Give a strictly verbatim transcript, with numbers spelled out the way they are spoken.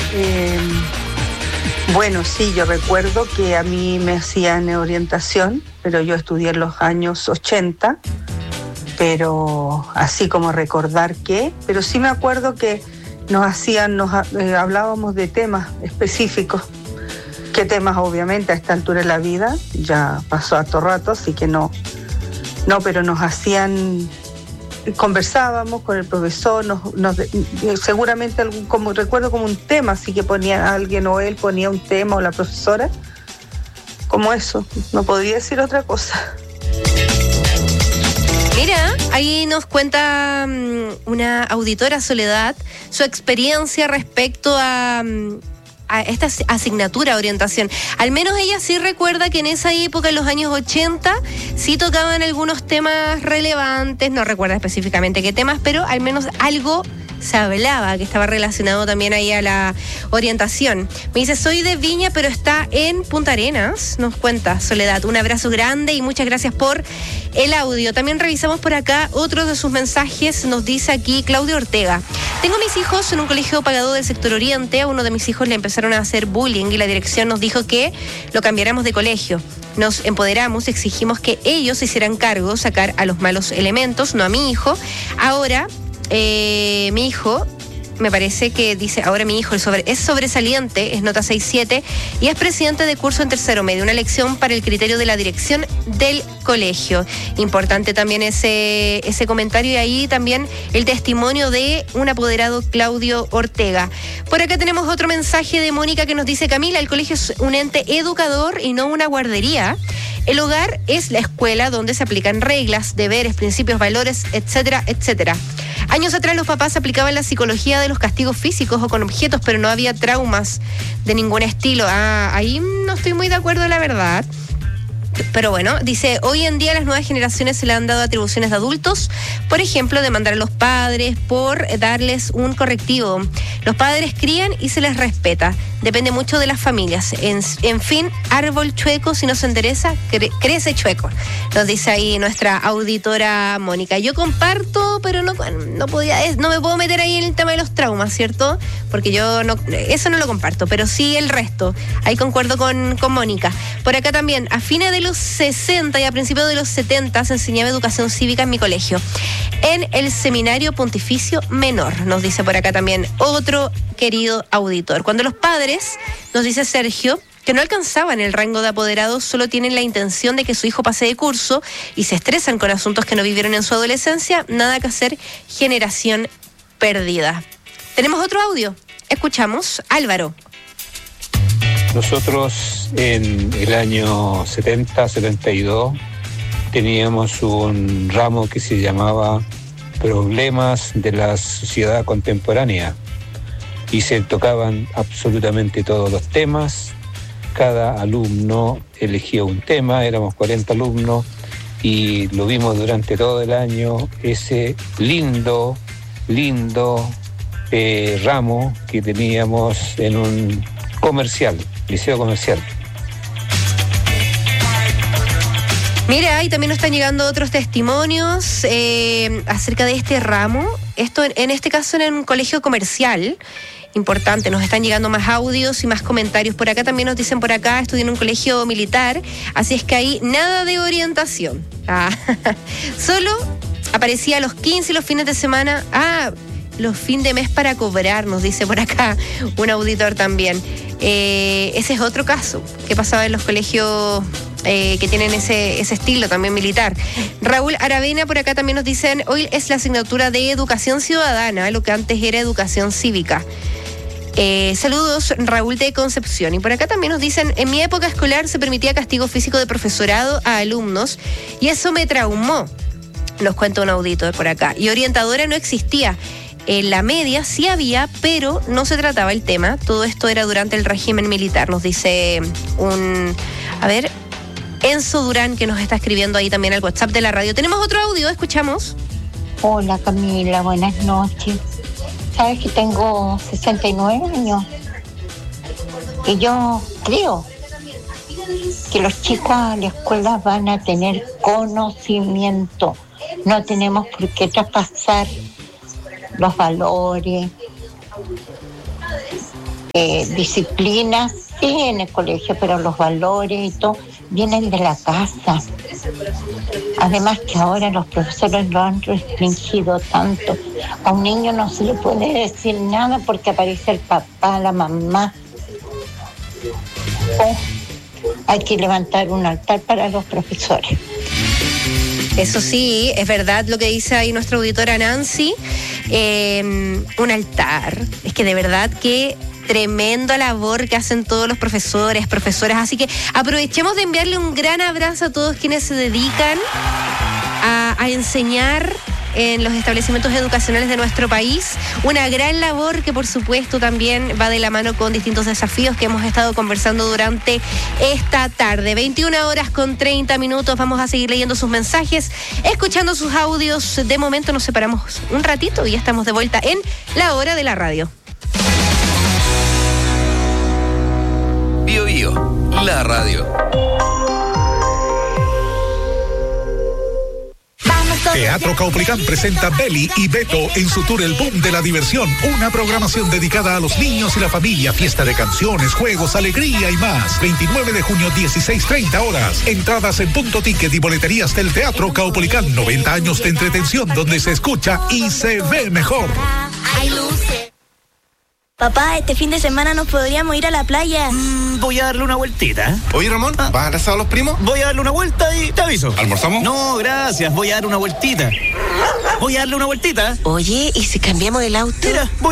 Eh, bueno, sí, yo recuerdo que a mí me hacían orientación, pero yo estudié en los años ochenta, pero así como recordar qué, pero sí me acuerdo que nos hacían, nos eh, hablábamos de temas específicos. ¿Qué temas? Obviamente a esta altura de la vida, ya pasó harto rato, así que no, no, pero nos hacían, conversábamos con el profesor, nos, nos, seguramente algún, como recuerdo como un tema, así que ponía alguien o él ponía un tema o la profesora, como eso, no podría decir otra cosa. Mira, ahí nos cuenta um, una auditora, Soledad, su experiencia respecto a... Um, a esta asignatura, orientación. Al menos ella sí recuerda que en esa época, en los años ochenta, sí tocaban algunos temas relevantes, no recuerda específicamente qué temas, pero al menos algo se hablaba, que estaba relacionado también ahí a la orientación. Me dice, soy de Viña, pero está en Punta Arenas, nos cuenta Soledad. Un abrazo grande y muchas gracias por el audio. También revisamos por acá otros de sus mensajes. Nos dice aquí Claudio Ortega. Tengo mis hijos en un colegio pagado del sector oriente. A uno de mis hijos le empezaron a hacer bullying y la dirección nos dijo que lo cambiáramos de colegio. Nos empoderamos, exigimos que ellos se hicieran cargo, sacar a los malos elementos, no a mi hijo. Ahora... Eh, mi hijo, me parece que dice, ahora mi hijo el sobre, es sobresaliente, es nota seis siete y es presidente de curso en tercero medio, una lección para el criterio de la dirección del colegio. Importante también ese, ese comentario y ahí también el testimonio de un apoderado, Claudio Ortega. Por acá tenemos otro mensaje de Mónica que nos dice, Camila, el colegio es un ente educador y no una guardería. El hogar es la escuela donde se aplican reglas, deberes, principios, valores, etcétera, etcétera. Años atrás los papás aplicaban la psicología de los castigos físicos o con objetos, pero no había traumas de ningún estilo. Ah, ahí no estoy muy de acuerdo, la verdad. Pero bueno, dice, hoy en día las nuevas generaciones se le han dado atribuciones de adultos, por ejemplo, demandar a los padres por darles un correctivo. Los padres crían y se les respeta. Depende mucho de las familias. En, en fin, árbol chueco, si no se endereza, cre- crece chueco. Nos dice ahí nuestra auditora Mónica. Yo comparto, pero no, no podía, no me puedo meter ahí en el tema de los traumas, ¿cierto? Porque yo no, eso no lo comparto, pero sí el resto. Ahí concuerdo con, con Mónica. Por acá también, a fines de los sesenta y a principios de los setenta se enseñaba educación cívica en mi colegio. En el Seminario Pontificio Menor, nos dice por acá también otro querido auditor. Cuando los padres, nos dice Sergio, que no alcanzaban el rango de apoderados, solo tienen la intención de que su hijo pase de curso y se estresan con asuntos que no vivieron en su adolescencia, nada que hacer, generación perdida. Tenemos otro audio. Escuchamos, Álvaro. Nosotros en el año setenta, setenta y dos teníamos un ramo que se llamaba Problemas de la Sociedad Contemporánea y se tocaban absolutamente todos los temas. Cada alumno elegía un tema, éramos cuarenta alumnos y lo vimos durante todo el año, ese lindo, lindo eh, ramo que teníamos en un comercial, liceo comercial. Mira, y también nos están llegando otros testimonios eh, acerca de este ramo. Esto en, en este caso en un colegio comercial. Importante, nos están llegando más audios y más comentarios. Por acá también nos dicen por acá, estudié en un colegio militar, así es que ahí nada de orientación. Ah, solo aparecía los quince y los fines de semana. Ah, los fines de mes para cobrar, nos dice por acá un auditor también. Eh, ese es otro caso que pasaba en los colegios eh, que tienen ese, ese estilo también militar. Raúl Aravena por acá también nos dicen, hoy es la asignatura de educación ciudadana, lo que antes era educación cívica. Eh, saludos, Raúl de Concepción. Y por acá también nos dicen, en mi época escolar se permitía castigo físico de profesorado a alumnos y eso me traumó, nos cuenta un auditor por acá. Y orientadora no existía. En la media sí había, pero no se trataba el tema. Todo esto era durante el régimen militar, nos dice un... A ver, Enzo Durán, que nos está escribiendo ahí también al WhatsApp de la radio. Tenemos otro audio, escuchamos. Hola Camila, buenas noches. Sabes que tengo sesenta y nueve años y yo creo que los chicos a la escuela van a tener conocimiento. No tenemos por qué traspasar los valores. eh, disciplina, sí, en el colegio, pero los valores y todo vienen de la casa. Además que ahora los profesores lo han restringido tanto. A un niño no se le puede decir nada porque aparece el papá, la mamá. Oh, hay que levantar un altar para los profesores. Eso sí, es verdad lo que dice ahí nuestra auditora Nancy. Eh, un altar. Es que de verdad que tremenda labor que hacen todos los profesores, profesoras. Así que aprovechemos de enviarle un gran abrazo a todos quienes se dedican a, a enseñar en los establecimientos educacionales de nuestro país. Una gran labor que por supuesto también va de la mano con distintos desafíos que hemos estado conversando durante esta tarde. veintiuna horas con treinta minutos. Vamos a seguir leyendo sus mensajes, escuchando sus audios. De momento nos separamos un ratito y ya estamos de vuelta en La Hora de la Radio. Bio Bio, la radio. Teatro Caupolicán presenta Beli y Beto en su tour El Boom de la Diversión, una programación dedicada a los niños y la familia, fiesta de canciones, juegos, alegría y más. veintinueve de junio, dieciséis treinta horas. Entradas en Punto Ticket y boleterías del Teatro Caupolicán. noventa años de entretención donde se escucha y se ve mejor. Papá, este fin de semana nos podríamos ir a la playa. Mm, voy a darle una vueltita. Oye, Ramón, ¿vas a abrazar a los primos? Voy a darle una vuelta y te aviso. ¿Almorzamos? No, gracias. Voy a dar una vueltita. Voy a darle una vueltita. Oye, ¿y si cambiamos el auto? Mira, voy